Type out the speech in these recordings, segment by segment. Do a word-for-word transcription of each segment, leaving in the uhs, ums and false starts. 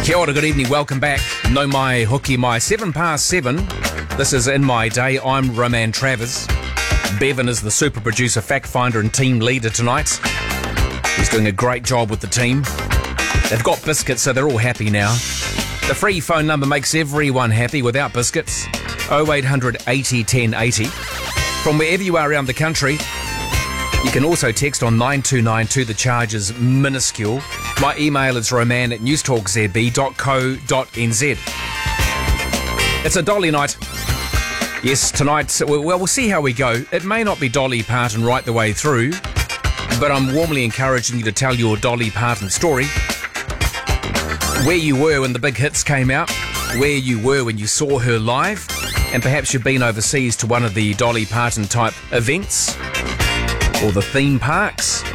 Kia ora, good evening, welcome back. No mai hooky mai, seven past seven. This is In My Day. I'm Roman Travers. Bevan is the super producer, fact finder and team leader tonight. He's doing a great job with the team. They've got biscuits, so they're all happy now. The free phone number makes everyone happy without biscuits. oh eight hundred eighty ten eighty. From wherever you are around the country, you can also text on nine two nine two. The charge is minuscule. My email is roman at newstalk z b dot co dot n z. It's a Dolly night. Yes, tonight, well, we'll see how we go. It may not be Dolly Parton right the way through, but I'm warmly encouraging you to tell your Dolly Parton story. Where you were when the big hits came out, where you were when you saw her live, and perhaps you've been overseas to one of the Dolly Parton type events, or the theme parks.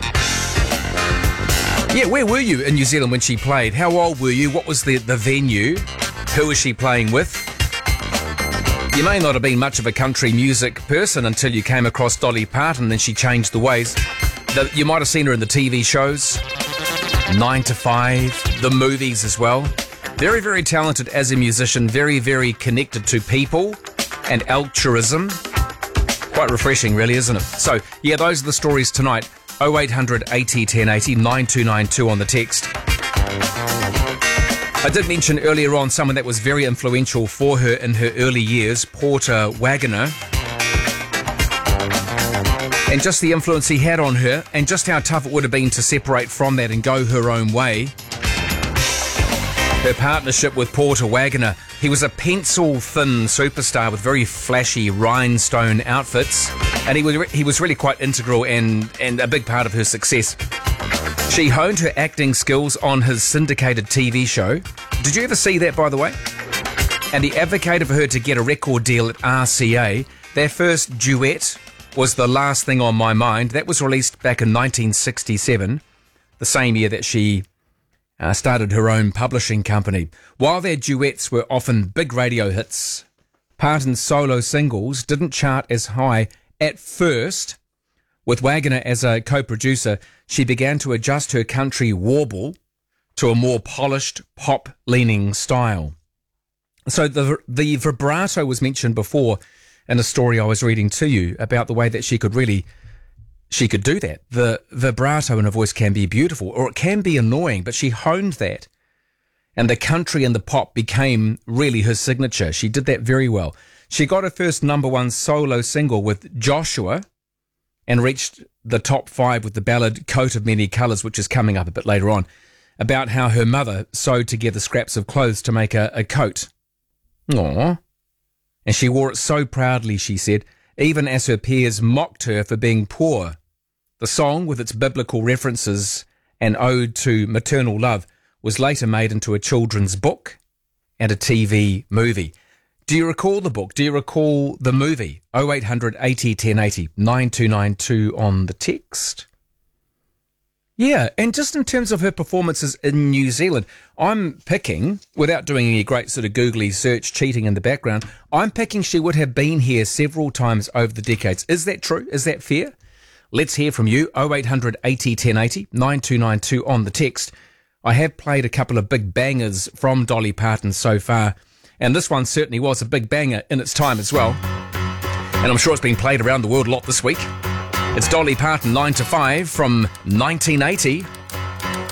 Yeah, where were you in New Zealand when she played? How old were you? What was the, the venue? Who was she playing with? You may not have been much of a country music person until you came across Dolly Parton and she changed the ways. The, you might have seen her in the T V shows, nine to five, the movies as well. Very, very talented as a musician, very, very connected to people and altruism. Quite refreshing, really, isn't it? So, yeah, those are the stories tonight. oh eight hundred eighty ten eighty, nine two nine two on the text. I did mention earlier on someone that was very influential for her in her early years, Porter Wagoner. And just the influence he had on her, and just how tough it would have been to separate from that and go her own way. Her partnership with Porter Wagoner. He was a pencil-thin superstar with very flashy rhinestone outfits, and he was re- he was really quite integral and, and a big part of her success. She honed her acting skills on his syndicated T V show. Did you ever see that, by the way? And he advocated for her to get a record deal at R C A. Their first duet was The Last Thing on My Mind. That was released back in nineteen sixty-seven, the same year that she Uh, started her own publishing company. While their duets were often big radio hits, Parton's solo singles didn't chart as high at first. With Wagoner as a co-producer, she began to adjust her country warble to a more polished, pop-leaning style. So the the vibrato was mentioned before in a story I was reading to you about the way that she could really She could do that. The vibrato in her voice can be beautiful, or it can be annoying, but she honed that. And the country and the pop became really her signature. She did that very well. She got her first number one solo single with Joshua and reached the top five with the ballad Coat of Many Colours, which is coming up a bit later on, about how her mother sewed together scraps of clothes to make a, a coat. Aww. And she wore it so proudly, she said, even as her peers mocked her for being poor. The song, with its biblical references and ode to maternal love, was later made into a children's book and a T V movie. Do you recall the book? Do you recall the movie? oh eight hundred eighty ten eighty, nine two nine two on the text. Yeah, and just in terms of her performances in New Zealand, I'm picking, without doing any great sort of googly search cheating in the background, I'm picking she would have been here several times over the decades. Is that true? Is that fair? Let's hear from you. oh eight hundred eighty ten eighty, nine two nine two on the text. I have played a couple of big bangers from Dolly Parton so far, and this one certainly was a big banger in its time as well. And I'm sure it's been played around the world a lot this week. It's Dolly Parton, nine to five from nineteen eighty.